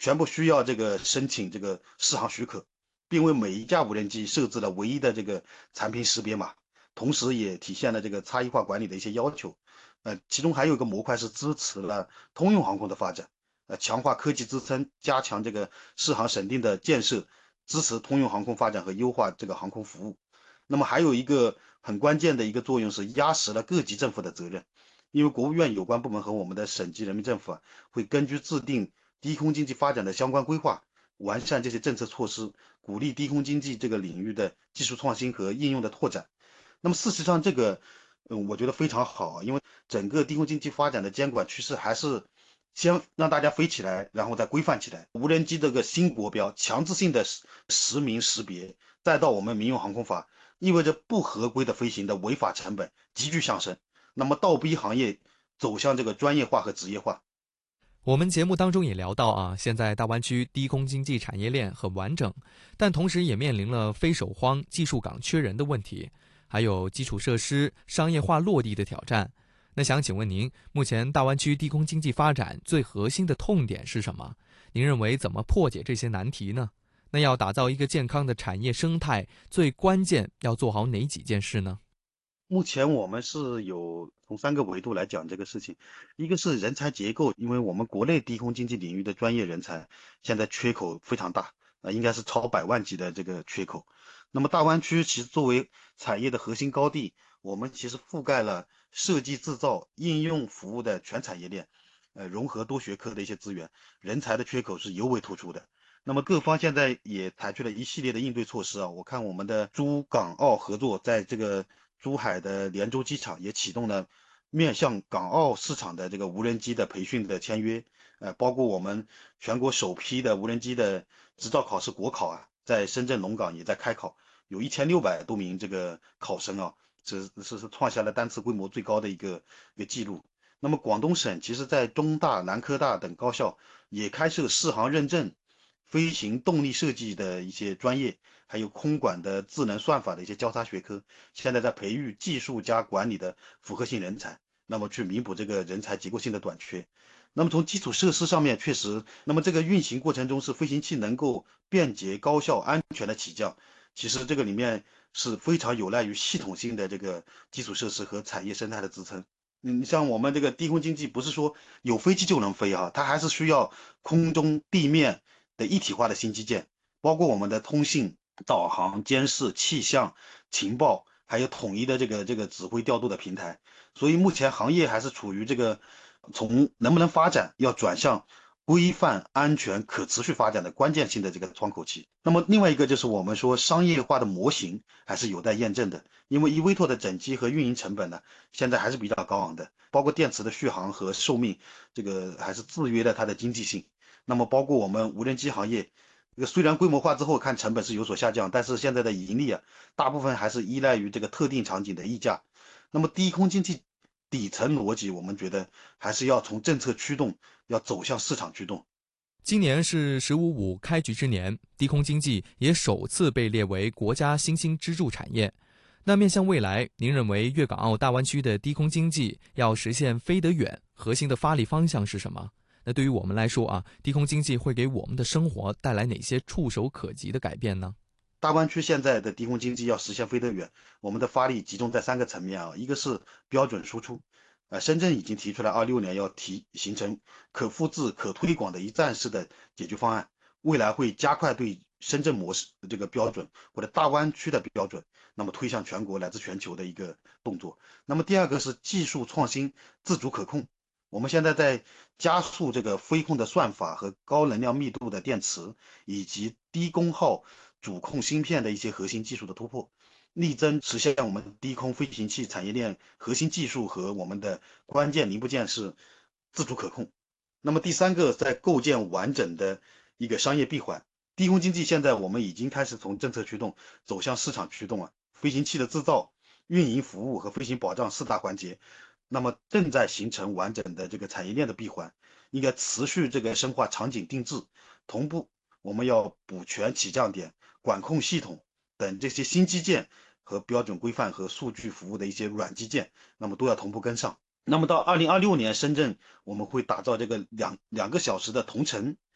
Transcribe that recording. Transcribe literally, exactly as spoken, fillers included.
全部需要这个申请这个适航许可，并为每一架无人机设置了唯一的这个产品识别码，同时也体现了这个差异化管理的一些要求。呃，其中还有一个模块是支持了通用航空的发展，呃，强化科技支撑，加强这个适航审定的建设，支持通用航空发展和优化这个航空服务。那么还有一个很关键的一个作用是压实了各级政府的责任，因为国务院有关部门和我们的省级人民政府啊，会根据制定低空经济发展的相关规划，完善这些政策措施，鼓励低空经济这个领域的技术创新和应用的拓展。那么事实上，这个，嗯，我觉得非常好，因为整个低空经济发展的监管趋势还是先让大家飞起来，然后再规范起来。无人机这个新国标，强制性的实实名识别，再到我们民用航空法，意味着不合规的飞行的违法成本急剧上升。那么倒逼行业走向这个专业化和职业化。 我们节目当中也聊到啊，现在大湾区低空经济产业链很完整，但同时也面临了飞手荒、技术岗缺人的问题，还有基础设施商业化落地的挑战。那想请问您，目前大湾区低空经济发展最核心的痛点是什么？您认为怎么破解这些难题呢？那要打造一个健康的产业生态，最关键要做好哪几件事呢？ 目前我们是有从三个维度来讲这个事情，一个是人才结构，因为我们国内低空经济领域的专业人才现在缺口非常大，呃，应该是超百万级的这个缺口。那么大湾区其实作为产业的核心高地，我们其实覆盖了设计、制造、应用服务的全产业链，呃，融合多学科的一些资源，人才的缺口是尤为突出的。那么各方现在也采取了一系列的应对措施啊，我看我们的珠港澳合作在这个珠海的连州机场也启动了面向港澳市场的这个无人机的培训的签约，呃，包括我们全国首批的无人机的执照考试国考啊，在深圳龙岗也在开考，有一千六百多名这个考生啊，这是是创下了单次规模最高的一个一个记录。那么广东省其实在中大、南科大等高校也开设适航认证、飞行动力设计的一些专业，还有空管的智能算法的一些交叉学科，现在在培育技术加管理的复合性人才，那么去弥补这个人才结构性的短缺。那么从基础设施上面，确实，那么这个运行过程中是飞行器能够便捷、高效、安全的起降，其实这个里面是非常有赖于系统性的这个基础设施和产业生态的支撑。你像我们这个低空经济，不是说有飞机就能飞啊，它还是需要空中地面的一体化的新基建，包括我们的通信、导航、监视、气象、情报，还有统一的这个这个指挥调度的平台。所以目前行业还是处于这个从能不能发展，要转向规范、安全、可持续发展的关键性的这个窗口期。那么另外一个就是我们说商业化的模型还是有待验证的，因为 e v t o 的整机和运营成本呢，现在还是比较高昂的，包括电池的续航和寿命，这个还是制约了它的经济性。那么包括我们无人机行业，这个虽然规模化之后看成本是有所下降，但是现在的盈利啊，大部分还是依赖于这个特定场景的溢价。那么低空经济底层逻辑，我们觉得还是要从政策驱动，要走向市场驱动。 今年是“十五五”开局之年，低空经济也首次被列为国家新兴支柱产业。那面向未来，您认为粤港澳大湾区的低空经济要实现飞得远，核心的发力方向是什么？那对于我们来说啊，低空经济会给我们的生活带来哪些触手可及的改变呢？ 大湾区现在的低空经济要实现飞得远，我们的发力集中在三个层面啊，一个是标准输出，呃，深圳已经提出来二六年要提形成可复制、可推广的一站式的解决方案，未来会加快对深圳模式这个标准或者大湾区的标准，那么推向全国乃至全球的一个动作。那么第二个是技术创新自主可控，我们现在在加速这个飞控的算法和高能量密度的电池，以及低功耗主控芯片的一些核心技术的突破，力争实现我们低空飞行器产业链核心技术和我们的关键零部件是自主可控。那么第三个，在构建完整的一个商业闭环。低空经济现在我们已经开始从政策驱动走向市场驱动啊，飞行器的制造、运营服务和飞行保障四大环节，那么正在形成完整的这个产业链的闭环，应该持续这个深化场景定制，同步我们要补全起降点、管控系统等这些新基建和标准规范和数据服务的一些软基建，那么都要同步跟上。那么到二零二六年，深圳我们会打造这个两两个小时的同城